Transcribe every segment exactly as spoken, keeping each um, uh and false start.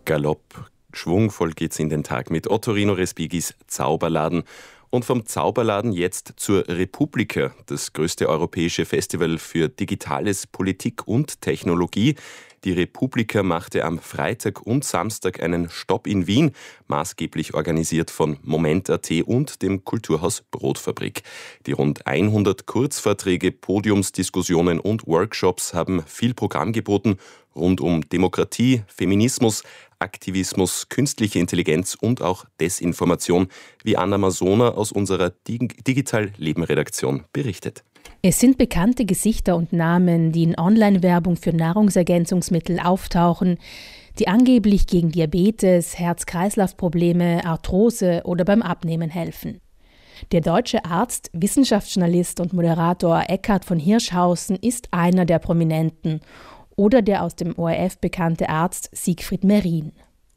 Galopp. Schwungvoll geht's in den Tag mit Ottorino Respigis Zauberladen. Und vom Zauberladen jetzt zur Republika, das größte europäische Festival für Digitales, Politik und Technologie. Die Republika machte am Freitag und Samstag einen Stopp in Wien, maßgeblich organisiert von Moment Punkt at und dem Kulturhaus Brotfabrik. Die rund hundert Kurzvorträge, Podiumsdiskussionen und Workshops haben viel Programm geboten rund um Demokratie, Feminismus, Aktivismus, künstliche Intelligenz und auch Desinformation, wie Anna Masona aus unserer Digital-Leben-Redaktion berichtet. Es sind bekannte Gesichter und Namen, die in Online-Werbung für Nahrungsergänzungsmittel auftauchen, die angeblich gegen Diabetes, Herz-Kreislauf-Probleme, Arthrose oder beim Abnehmen helfen. Der deutsche Arzt, Wissenschaftsjournalist und Moderator Eckhard von Hirschhausen ist einer der Prominenten oder der aus dem O R F bekannte Arzt Siegfried Merin.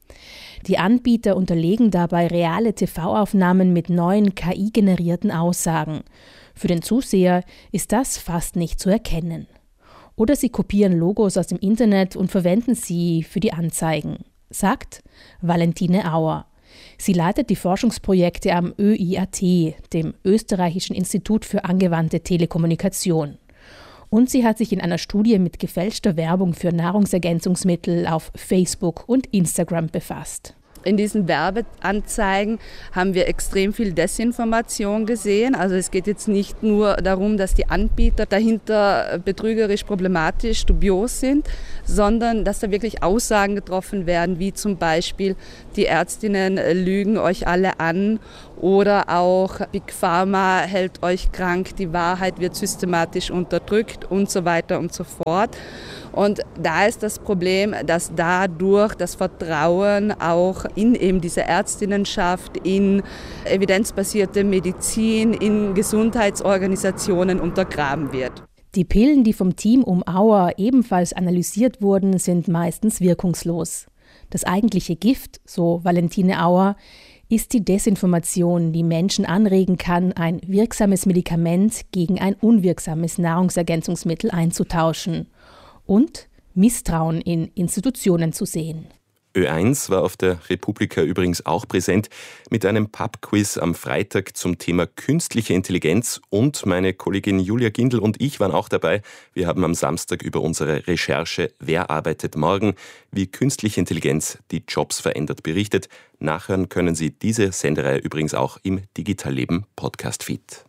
Die Anbieter unterlegen dabei reale T V-Aufnahmen mit neuen K I-generierten Aussagen. Für den Zuseher ist das fast nicht zu erkennen. Oder sie kopieren Logos aus dem Internet und verwenden sie für die Anzeigen, sagt Valentine Auer. Sie leitet die Forschungsprojekte am Ö I A T, dem Österreichischen Institut für angewandte Telekommunikation. Und sie hat sich in einer Studie mit gefälschter Werbung für Nahrungsergänzungsmittel auf Facebook und Instagram befasst. In diesen Werbeanzeigen haben wir extrem viel Desinformation gesehen. Also es geht jetzt nicht nur darum, dass die Anbieter dahinter betrügerisch, problematisch, dubios sind, sondern dass da wirklich Aussagen getroffen werden, wie zum Beispiel die Ärztinnen lügen euch alle an oder auch Big Pharma hält euch krank, die Wahrheit wird systematisch unterdrückt und so weiter und so fort. Und da ist das Problem, dass dadurch das Vertrauen auch in eben diese Ärztinnenschaft, in evidenzbasierte Medizin, in Gesundheitsorganisationen untergraben wird. Die Pillen, die vom Team um Auer ebenfalls analysiert wurden, sind meistens wirkungslos. Das eigentliche Gift, so Valentine Auer, ist die Desinformation, die Menschen anregen kann, ein wirksames Medikament gegen ein unwirksames Nahrungsergänzungsmittel einzutauschen und Misstrauen in Institutionen zu sehen. Ö eins war auf der Republika übrigens auch präsent mit einem Pub-Quiz am Freitag zum Thema künstliche Intelligenz und meine Kollegin Julia Gindl und ich waren auch dabei. Wir haben am Samstag über unsere Recherche Wer arbeitet morgen? Wie künstliche Intelligenz die Jobs verändert berichtet. Nachhören können Sie diese Sendereihe übrigens auch im Digitalleben Podcast-Feed.